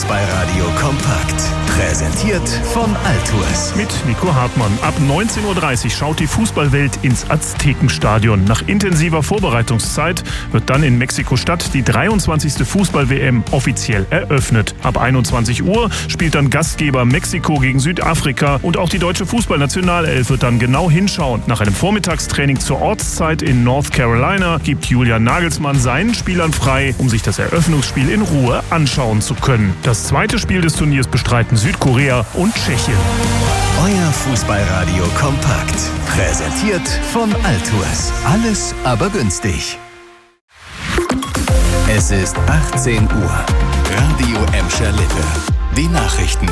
Fußballradio kompakt. Präsentiert von Altours. Mit Nico Hartmann. Ab 19:30 Uhr schaut die Fußballwelt ins Aztekenstadion. Nach intensiver Vorbereitungszeit wird dann in Mexiko-Stadt die 23. Fußball-WM offiziell eröffnet. Ab 21 Uhr spielt dann Gastgeber Mexiko gegen Südafrika und auch die deutsche Fußballnationalelf wird dann genau hinschauen. Nach einem Vormittagstraining zur Ortszeit in North Carolina gibt Julian Nagelsmann seinen Spielern frei, um sich das Eröffnungsspiel in Ruhe anschauen zu können. Das zweite Spiel des Turniers bestreiten Südkorea und Tschechien. Euer Fußballradio kompakt. Präsentiert von Altours. Alles aber günstig. Es ist 18 Uhr. Radio Emscher Lippe. Die Nachrichten.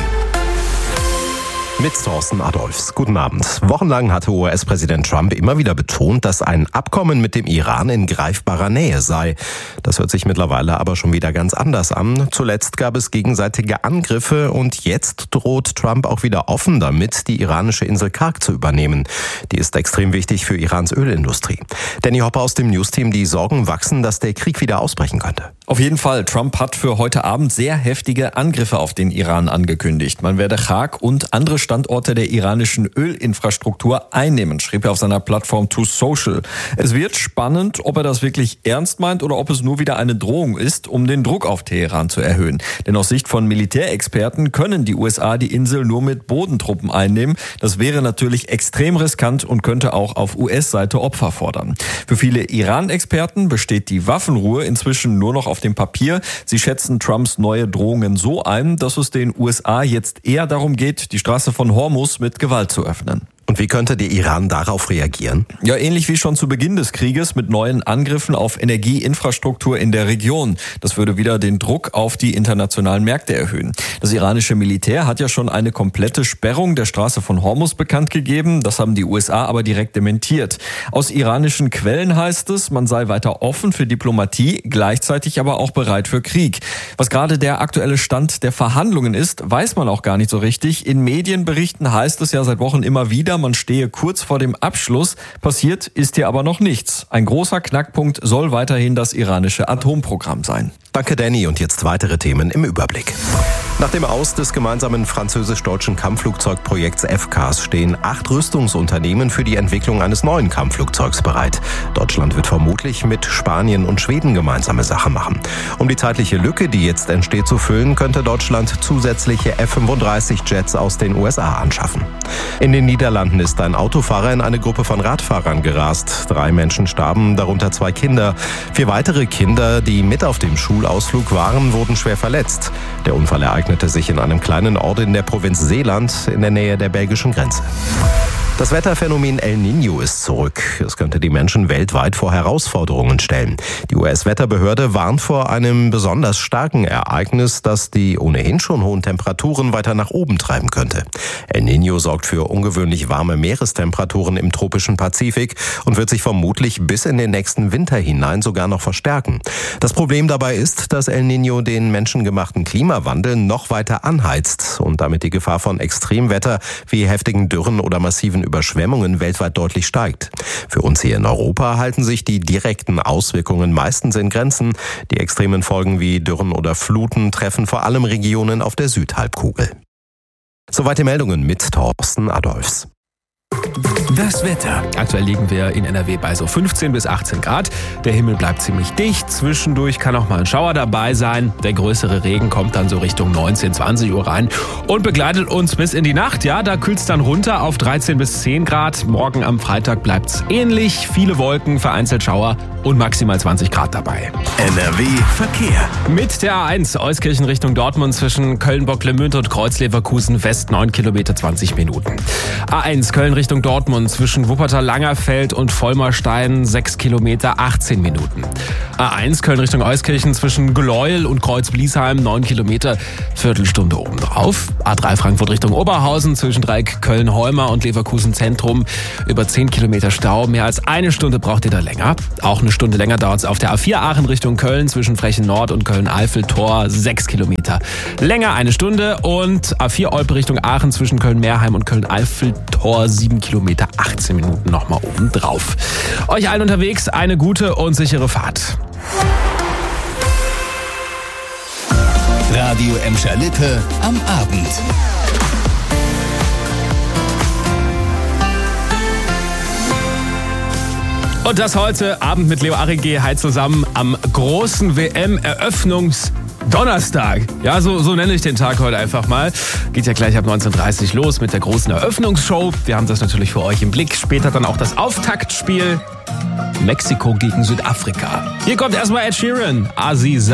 Mit Thorsten Adolfs. Guten Abend. Wochenlang hatte US-Präsident Trump immer wieder betont, dass ein Abkommen mit dem Iran in greifbarer Nähe sei. Das hört sich mittlerweile aber schon wieder ganz anders an. Zuletzt gab es gegenseitige Angriffe und jetzt droht Trump auch wieder offen damit, die iranische Insel Karg zu übernehmen. Die ist extrem wichtig für Irans Ölindustrie. Danny Hopper aus dem News-Team, die Sorgen wachsen, dass der Krieg wieder ausbrechen könnte. Auf jeden Fall. Trump hat für heute Abend sehr heftige Angriffe auf den Iran angekündigt. Man werde Karg und andere Standorte der iranischen Ölinfrastruktur einnehmen, schrieb er auf seiner Plattform Truth Social. Es wird spannend, ob er das wirklich ernst meint oder ob es nur wieder eine Drohung ist, um den Druck auf Teheran zu erhöhen. Denn aus Sicht von Militärexperten können die USA die Insel nur mit Bodentruppen einnehmen. Das wäre natürlich extrem riskant und könnte auch auf US-Seite Opfer fordern. Für viele Iran-Experten besteht die Waffenruhe inzwischen nur noch auf dem Papier. Sie schätzen Trumps neue Drohungen so ein, dass es den USA jetzt eher darum geht, die Straße von Hormuz mit Gewalt zu öffnen. Und wie könnte der Iran darauf reagieren? Ja, ähnlich wie schon zu Beginn des Krieges mit neuen Angriffen auf Energieinfrastruktur in der Region. Das würde wieder den Druck auf die internationalen Märkte erhöhen. Das iranische Militär hat ja schon eine komplette Sperrung der Straße von Hormuz bekannt gegeben. Das haben die USA aber direkt dementiert. Aus iranischen Quellen heißt es, man sei weiter offen für Diplomatie, gleichzeitig aber auch bereit für Krieg. Was gerade der aktuelle Stand der Verhandlungen ist, weiß man auch gar nicht so richtig. In Medienberichten heißt es ja seit Wochen immer wieder, man stehe kurz vor dem Abschluss. Passiert ist hier aber noch nichts. Ein großer Knackpunkt soll weiterhin das iranische Atomprogramm sein. Danke, Danny. Und jetzt weitere Themen im Überblick. Nach dem Aus des gemeinsamen französisch-deutschen Kampfflugzeugprojekts FCAS stehen 8 Rüstungsunternehmen für die Entwicklung eines neuen Kampfflugzeugs bereit. Deutschland wird vermutlich mit Spanien und Schweden gemeinsame Sache machen. Um die zeitliche Lücke, die jetzt entsteht, zu füllen, könnte Deutschland zusätzliche F-35-Jets aus den USA anschaffen. In den Niederlanden ist ein Autofahrer in eine Gruppe von Radfahrern gerast. 3 Menschen starben, darunter 2 Kinder. 4 weitere Kinder, die mit auf dem Schulausflug waren, wurden schwer verletzt. Der Unfall ereignete sich in einem kleinen Ort in der Provinz Zeeland in der Nähe der belgischen Grenze. Das Wetterphänomen El Niño ist zurück. Es könnte die Menschen weltweit vor Herausforderungen stellen. Die US-Wetterbehörde warnt vor einem besonders starken Ereignis, das die ohnehin schon hohen Temperaturen weiter nach oben treiben könnte. El Niño sorgt für ungewöhnlich warme Meerestemperaturen im tropischen Pazifik und wird sich vermutlich bis in den nächsten Winter hinein sogar noch verstärken. Das Problem dabei ist, dass El Niño den menschengemachten Klimawandel noch weiter anheizt und damit die Gefahr von Extremwetter wie heftigen Dürren oder massiven Überschwemmungen weltweit deutlich steigt. Für uns hier in Europa halten sich die direkten Auswirkungen meistens in Grenzen. Die extremen Folgen wie Dürren oder Fluten treffen vor allem Regionen auf der Südhalbkugel. Soweit die Meldungen mit Thorsten Adolfs. Das Wetter. Aktuell liegen wir in NRW bei so 15 bis 18 Grad. Der Himmel bleibt ziemlich dicht. Zwischendurch kann auch mal ein Schauer dabei sein. Der größere Regen kommt dann so Richtung 19, 20 Uhr rein und begleitet uns bis in die Nacht. Ja, da kühlt's dann runter auf 13 bis 10 Grad. Morgen am Freitag bleibt's ähnlich. Viele Wolken, vereinzelt Schauer und maximal 20 Grad dabei. NRW Verkehr. Mit der A1 Euskirchen Richtung Dortmund zwischen Köln-Bocklemünde und Kreuz-Leverkusen West 9 Kilometer 20 Minuten. A1 Köln Richtung Dortmund zwischen Wuppertal-Langerfeld und Vollmerstein 6 Kilometer 18 Minuten. A1 Köln Richtung Euskirchen zwischen Gleuel und Kreuz-Bliesheim 9 Kilometer, Viertelstunde obendrauf. A3 Frankfurt Richtung Oberhausen zwischen Dreieck Köln-Holmer und Leverkusen Zentrum über 10 Kilometer Stau. Mehr als eine Stunde braucht ihr da länger. Auch eine Stunde länger dauert es auf der A4 Aachen Richtung Köln zwischen Frechen Nord und Köln-Eifel-Tor 6 Kilometer. Länger eine Stunde und A4 Olpe Richtung Aachen zwischen Köln-Meerheim und Köln-Eifel-Tor 7 Kilometer 18 Minuten nochmal oben drauf. Euch allen unterwegs eine gute und sichere Fahrt. Radio Emscher Lippe am Abend. Und das heute Abend mit Leo Arrigé zusammen am großen WM-Eröffnungsdonnerstag. Ja, so nenne ich den Tag heute einfach mal. Geht ja gleich ab 19:30 Uhr los mit der großen Eröffnungsshow. Wir haben das natürlich für euch im Blick. Später dann auch das Auftaktspiel Mexiko gegen Südafrika. Hier kommt erstmal Ed Sheeran, Aziza.